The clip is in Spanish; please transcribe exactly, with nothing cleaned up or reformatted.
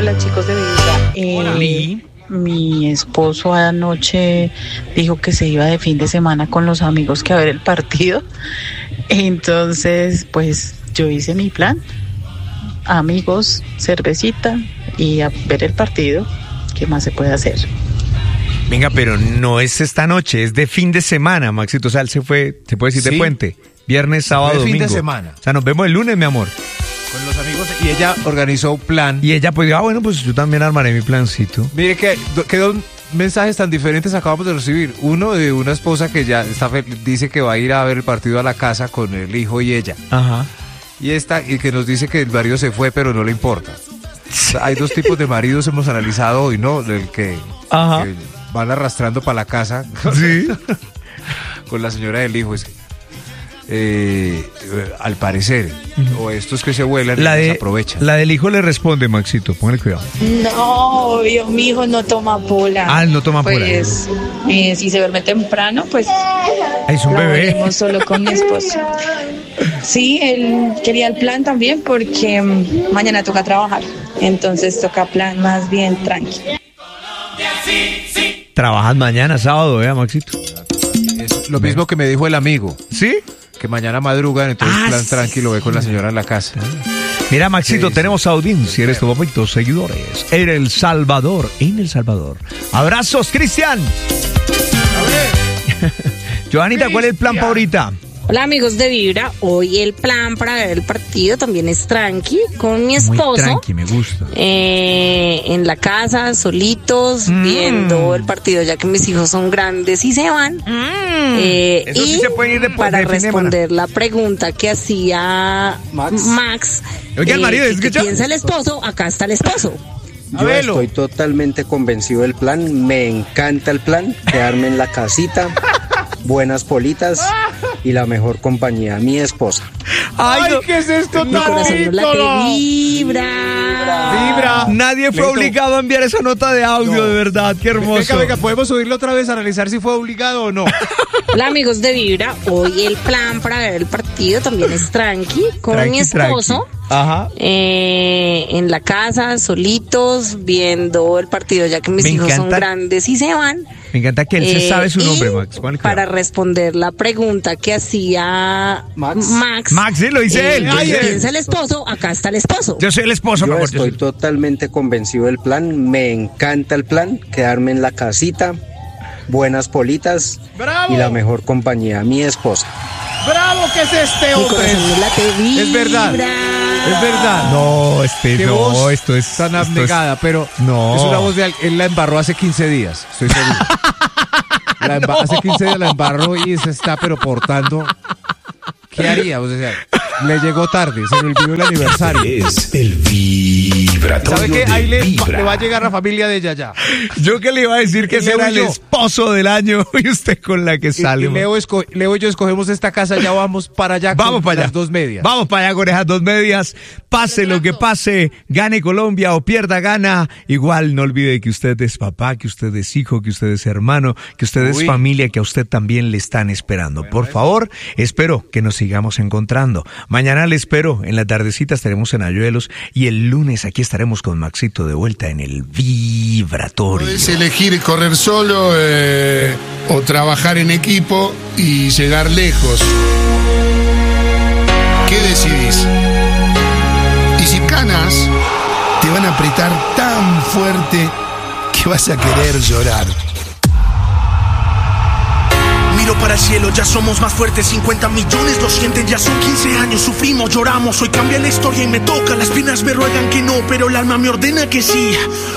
Hola chicos de Vibra. Eh, Hola, Lee. Mi esposo anoche dijo que se iba de fin de semana con los amigos que a ver el partido. Entonces, pues yo hice mi plan. Amigos, cervecita y a ver el partido. ¿Qué más se puede hacer? Venga, pero no es esta noche, es de fin de semana, Maxito. O sea, él se fue, se puede decir Sí. de puente. Viernes, sábado, De fin domingo. de semana. O sea, nos vemos el lunes, mi amor. Con los amigos. Y ella organizó un plan. Y ella pues dijo, ah, bueno, pues yo también armaré mi plancito. Mire que do- qué dos mensajes tan diferentes acabamos de recibir. Uno de una esposa que ya está fe- dice que va a ir a ver el partido a la casa con el hijo y ella. Ajá. Y esta, y que nos dice que el marido se fue, pero no le importa. O sea, hay dos tipos de maridos hemos analizado hoy, ¿no? El que, Ajá. que van arrastrando para la casa Sí. con la señora del hijo. Es, eh, eh, al parecer, o estos que se vuelan La, y de, aprovechan. la del hijo le responde, Maxito, póngale cuidado. No, Dios, mi hijo no toma pola. Ah, él no toma pola. Pues eh, si se duerme temprano, pues Ah, es un lo bebé. veremos solo con mi esposo. Sí, él quería el plan también porque mm, mañana toca trabajar. Entonces toca plan más bien tranqui. Trabajas mañana, sábado, ¿eh, Maxito? Es lo mismo que me dijo el amigo, ¿Sí? que mañana madrugan, entonces Ah, plan tranquilo, ve con la señora en la casa. Mira, Maxito, Sí, sí. tenemos audiencia en este momento, seguidores. En El Salvador, en El Salvador. Abrazos, Cristian. Joanita, ¿cuál es el plan para ahorita? Hola amigos de Vibra, hoy el plan para ver el partido también es tranqui con mi Muy esposo. tranqui, me gusta. Eh, en la casa, solitos, Mm. viendo el partido ya que mis hijos son grandes y se van. Eh, Eso sí y se pueden ir después para de fin de semana. responder la pregunta que hacía Max, Oiga, el marido, ¿qué ¿escucha? piensa el esposo? Acá está el esposo. Yo estoy totalmente convencido del plan, me encanta el plan, quedarme en la casita, buenas politas y la mejor compañía, mi esposa. Ay, no. ¿qué es esto Mi corazón no late, vibra. Vibra. Nadie fue Leito. obligado a enviar esa nota de audio, No. de verdad, qué hermoso. Venga, venga, podemos subirlo otra vez a analizar si fue obligado o no. Hola amigos de Vibra, hoy el plan para ver el partido también es tranqui con Tranqui, mi esposo. tranqui. Ajá. Eh, en la casa, solitos, viendo el partido ya que mis Me hijos son encanta- grandes y se van. Me encanta que él se Eh, sabe su y nombre, Max. Póngale cuidado. para responder la pregunta que hacía Max. Max, Max, sí, lo dice eh, él. ¿qué Ay, él. piensa el esposo? Acá está el esposo. Yo soy el esposo, mi Yo amor. yo estoy soy- totalmente convencido del plan, me encanta el plan, quedarme en la casita, buenas politas y la mejor compañía, mi esposa. ¡Bravo! ¿Qué es este Mi hombre? corazón no late, vibra. Es verdad. Es verdad. No, este, Qué no, voz esto es... tan esto es- abnegada, pero No. es una voz de al- él la embarró hace quince días, estoy seguro. La emba- Hace quince días la embarró y se está pero portando. ¿Qué haría? O sea, le llegó tarde, se le olvidó el aniversario. Es el vibratorio ¿Sabe qué? de Ahí le, Vibra. le va a llegar la familia de Yaya. Yo que le iba a decir que Y ese era el Leo y yo. esposo del año y usted con la que Y, sale. y Leo, esco- Leo y yo escogemos esta casa, ya vamos para allá Vamos con para allá. las dos medias. Vamos para allá con esas dos medias. Pase lo que pase, gane Colombia o pierda gana. Igual no olvide que usted es papá, que usted es hijo, que usted es hermano, que usted es Uy. familia, que a usted también le están esperando. Por favor, espero que nos sigamos encontrando. Mañana le espero. En la tardecita estaremos en Ayuelos y el lunes aquí estaremos con Maxito de vuelta en el Vibratorio. Puedes elegir correr solo eh, o trabajar en equipo y llegar lejos. ¿Qué decidís? Y si ganas, te van a apretar tan fuerte que vas a querer llorar. Miro para el cielo, ya somos más fuertes, cincuenta millones lo sienten, ya son quince años, sufrimos, lloramos, hoy cambia la historia y me toca, las piernas me ruegan que no, pero el alma me ordena que sí.